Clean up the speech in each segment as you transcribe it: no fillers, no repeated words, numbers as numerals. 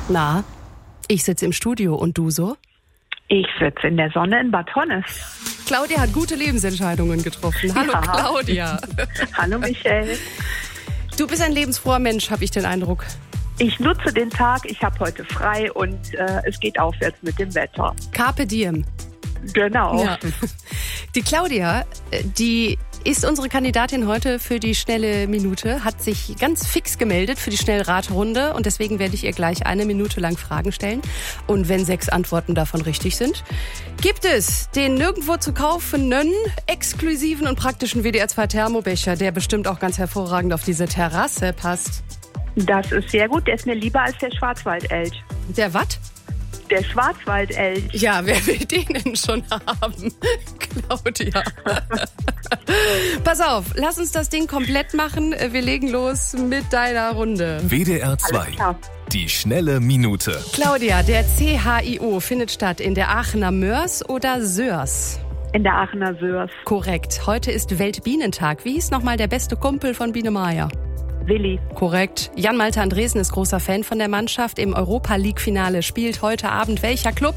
Na, ich sitze im Studio und du so? Ich sitze in der Sonne in Bad Honnes. Claudia hat gute Lebensentscheidungen getroffen. Hallo Ja. Claudia. Hallo Michelle. Du bist ein lebensfroher Mensch, habe ich den Eindruck. Ich nutze den Tag, ich habe heute frei und es geht aufwärts mit dem Wetter. Carpe diem. Genau. Ja. Die Claudia, die ist unsere Kandidatin heute für die schnelle Minute, hat sich ganz fix gemeldet für die Schnellraterunde und deswegen werde ich ihr gleich 1 Minute lang Fragen stellen. Und wenn 6 Antworten davon richtig sind, gibt es den nirgendwo zu kaufenden, exklusiven und praktischen WDR 2 Thermobecher, der bestimmt auch ganz hervorragend auf diese Terrasse passt. Das ist sehr gut, der ist mir lieber als der Schwarzwaldelch. Der was? Der Schwarzwaldelch. Ja, wer will den denn schon haben? Claudia. Pass auf, lass uns das Ding komplett machen. Wir legen los mit deiner Runde. WDR 2, Alles klar. die schnelle Minute. Claudia, der CHIO findet statt in der Aachener Mörs oder Sörs? In der Aachener Sörs. Korrekt. Heute ist Weltbienentag. Wie hieß nochmal der beste Kumpel von Biene Maya? Willi. Korrekt. Jan-Malte Andresen ist großer Fan von der Mannschaft. Im Europa-League-Finale spielt heute Abend welcher Club?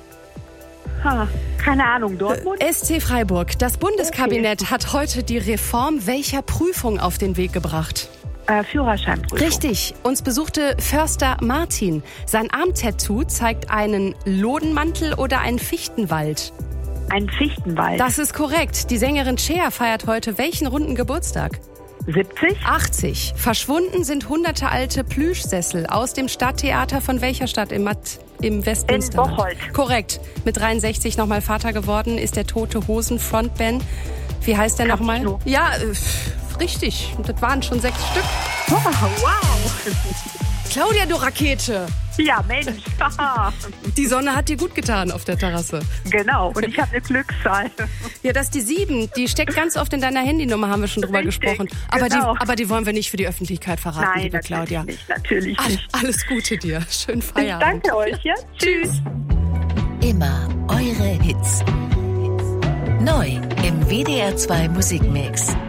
Keine Ahnung, Dortmund? SC Freiburg. Das Bundeskabinett hat heute die Reform welcher Prüfung auf den Weg gebracht? Führerscheinprüfung. Richtig. Uns besuchte Förster Martin. Sein Armtattoo zeigt einen Lodenmantel oder einen Fichtenwald. Ein Fichtenwald. Das ist korrekt. Die Sängerin Cher feiert heute welchen runden Geburtstag? 70? 80. Verschwunden sind hunderte alte Plüschsessel aus dem Stadttheater von welcher Stadt im Westmünsterland? In Bocholt. Korrekt. Mit 63 nochmal Vater geworden ist der Tote Hosen Frontman. Wie heißt der nochmal? Cappuccino. Ja, richtig. Das waren schon 6 Stück. Wow. Claudia, du Rakete. Ja, Mensch. Die Sonne hat dir gut getan auf der Terrasse. Genau, und ich habe eine Glückszahl. Ja, das ist die 7. Die steckt ganz oft in deiner Handynummer, haben wir schon drüber Richtig, gesprochen. Aber, genau. aber die wollen wir nicht für die Öffentlichkeit verraten, Nein, liebe Claudia. Natürlich nicht. Alles Gute dir. Schönen Ich Feierabend. danke euch, ja? Tschüss. Immer eure Hits. Neu im WDR 2 Musikmix.